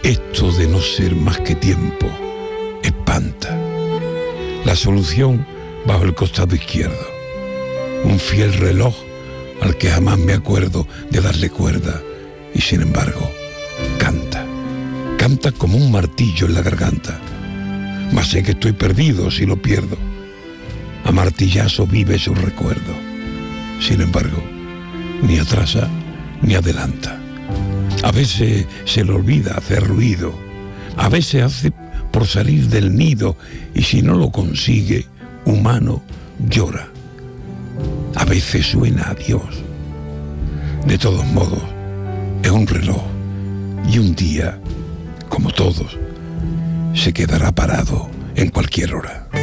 Esto de no ser más que tiempo espanta. La solución bajo el costado izquierdo. Un fiel reloj al que jamás me acuerdo de darle cuerda y sin embargo canta. Canta como un martillo en la garganta. Mas sé que estoy perdido si lo pierdo. A martillazo vive su recuerdo. Sin embargo, ni atrasa ni adelanta. A veces se le olvida hacer ruido. A veces hace por salir del nido y si no lo consigue, humano llora. A veces suena a Dios. De todos modos, es un reloj y un día, como todos, se quedará parado en cualquier hora.